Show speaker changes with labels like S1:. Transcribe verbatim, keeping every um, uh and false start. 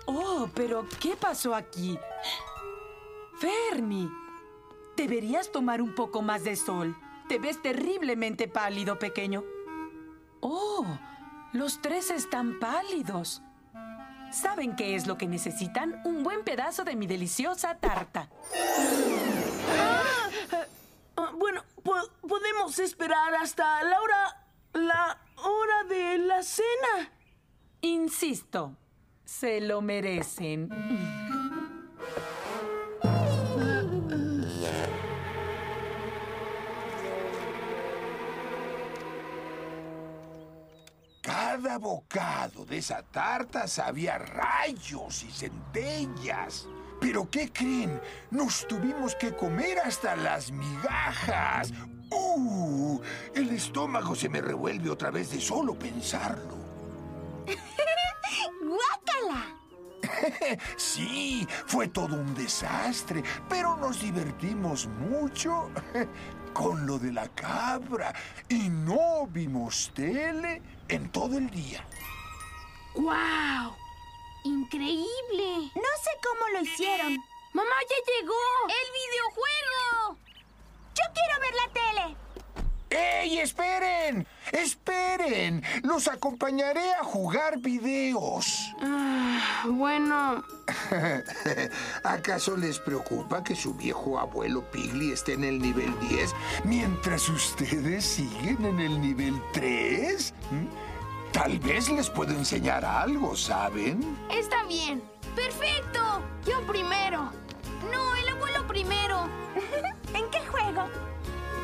S1: Oh, pero ¿qué pasó aquí? Fernie, deberías tomar un poco más de sol. Te ves terriblemente pálido, pequeño. Oh, los tres están pálidos. ¿Saben qué es lo que necesitan? Un buen pedazo de mi deliciosa tarta.
S2: Ah, ah, bueno, po podemos esperar hasta la hora... la hora de la cena.
S1: Insisto, se lo merecen.
S3: Cada bocado de esa tarta sabía rayos y centellas. ¿Pero qué creen? Nos tuvimos que comer hasta las migajas. ¡Uh! El estómago se me revuelve otra vez de solo pensarlo.
S4: ¡Guácala!
S3: Sí, fue todo un desastre, pero nos divertimos mucho con lo de la cabra y no vimos tele en todo el día.
S4: ¡Guau! ¡Increíble!
S5: No sé cómo lo hicieron.
S4: ¡Mamá, ya llegó!
S5: ¡El videojuego! ¡Yo quiero ver la tele!
S3: ¡Ey, esperen! ¡Esperen! Los acompañaré a jugar videos.
S4: Ah, bueno...
S3: ¿Acaso les preocupa que su viejo abuelo Piggy esté en el nivel diez mientras ustedes siguen en el nivel tres? ¿Mm? Tal vez les puedo enseñar algo, ¿saben?
S4: Está bien. ¡Perfecto! Yo primero. No, el abuelo primero.
S5: ¿En qué juego?